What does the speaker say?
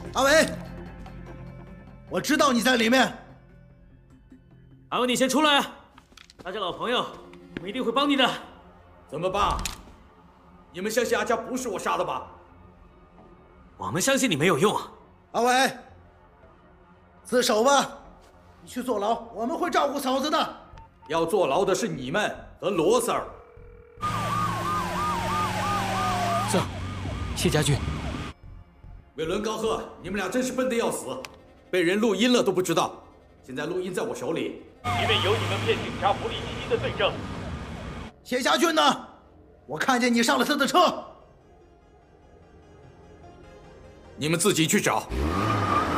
阿伟，我知道你在里面。 阿伟，你先出来啊！大家老朋友，我们一定会帮你的。 怎么办？你们相信阿佳不是我杀的吧？ 我们相信你没有用。 阿伟，自首吧，你去坐牢，我们会照顾嫂子的。 要坐牢的是你们和罗 Sir。 Sir，谢家俊。 伟伦、高贺，你们俩真是笨得要死，被人录音了都不知道。现在录音在我手里， 因为有你们骗警察福利基金的罪证。 谢家俊呢？我看见你上了他的车。 你们自己去找。